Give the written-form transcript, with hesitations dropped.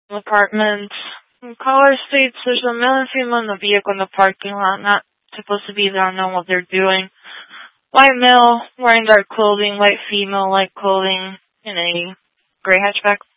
apartment. Caller states there's a male and female in the vehicle in the parking lot, not supposed to be there, I don't know what they're doing. White male wearing dark clothing, white female light clothing in a gray hatchback.